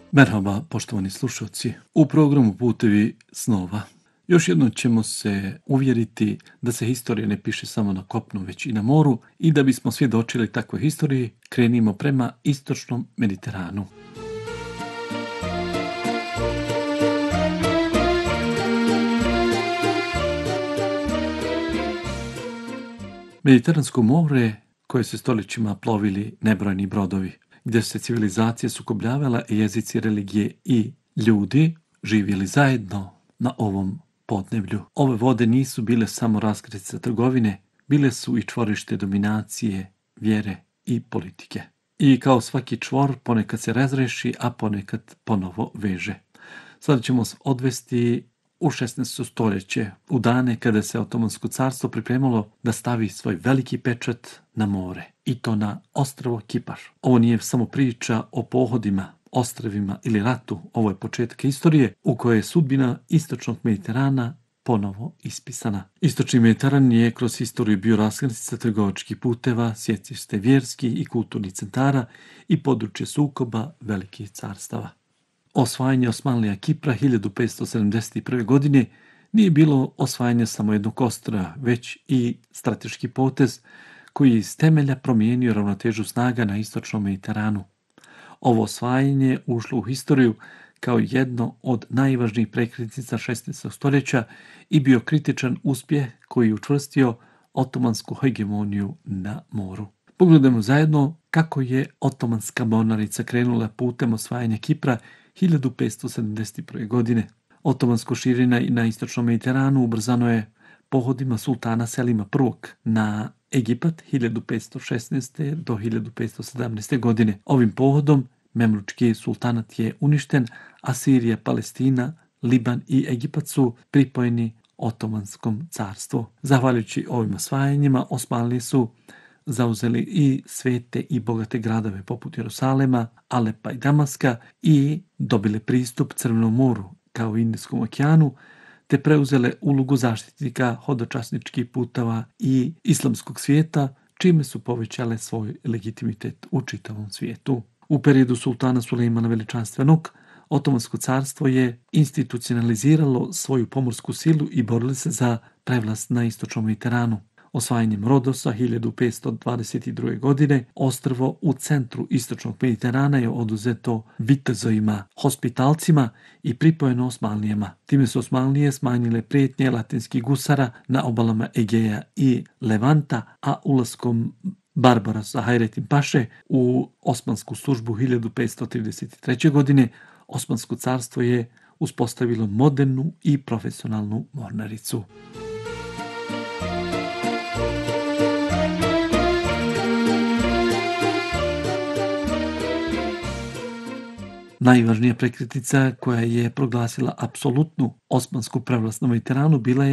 Merhaba, poštovani slušalci. U programu Putevi snova još jednom ćemo se uvjeriti da se historija ne piše samo na kopnu, već i na moru i da bismo svjedočili takvoj historiji, krenimo prema istočnom Mediteranu. Mediteransko more koje se stoljećima plovili nebrojni brodovi, gdje se civilizacije sukobljavala i jezici, religije i ljudi živjeli zajedno na ovom podneblju. Ove vode nisu bile samo raskrsnica trgovine, bile su i čvorište dominacije, vjere i politike. I kao svaki čvor ponekad se razreši, a ponekad ponovo veže. Sada ćemo se odvesti u 16. stoljeće, u dane kada se Otomansko carstvo pripremalo da stavi svoj veliki pečat na more, i to na ostrvo Kipar. Ovo nije samo priča o pohodima, ostrvima ili ratu, ovo je početak istorije u kojoj je sudbina istočnog Mediterana ponovo ispisana. Istočni Mediteran je kroz historiju bio raskrsnica trgovačkih puteva, sjecište vjerskih i kulturnih centara i područje sukoba velikih carstava. Osvajanje Osmanlija Kipra 1571. godine nije bilo osvajanje samo jednog ostrva, već i strateški potez koji je iz temelja promijenio ravnotežu snaga na istočnom Mediteranu. Ovo osvajanje ušlo u historiju kao jedno od najvažnijih prekretnica 16. stoljeća i bio kritičan uspjeh koji je učvrstio otomansku hegemoniju na moru. Pogledajmo zajedno kako je otomanska mornarica krenula putem osvajanja Kipra 1571. godine. Otomansko širenje na istočnom Mediteranu ubrzano je pohodima sultana Selima I na Egipat 1516. do 1517. godine. Ovim pohodom Memlučki sultanat je uništen, a Sirija, Palestina, Liban i Egipat su pripojeni Otomanskom carstvu. Zahvaljujući ovim osvajanjima, Osmanlije su zauzeli i svete i bogate gradove poput Jerusalema, Alepa i Damaska i dobile pristup Crvenom moru kao i Indijskom okeanu, te preuzele ulogu zaštitnika hodočasničkih puteva i islamskog svijeta, čime su povećale svoj legitimitet u čitavom svijetu. U periodu sultana Sulejmana Veličanstvenog, Otomansko carstvo je institucionaliziralo svoju pomorsku silu i borili se za prevlast na istočnom Mediteranu. Osvajanjem Rodosa 1522. godine ostrvo u centru istočnog Mediterana je oduzeto vitezovima, hospitalcima i pripojeno Osmanlijama. Time su Osmanlije smanjile prijetnje latinskih gusara na obalama Egeja i Levanta, a ulaskom Barbarasa Hayrettin Paše u osmansku službu 1533. godine Osmansko carstvo je uspostavilo modernu i profesionalnu mornaricu. Najvažnija prekretnica koja je proglasila apsolutnu osmansku prevlast na Mediteranu bila je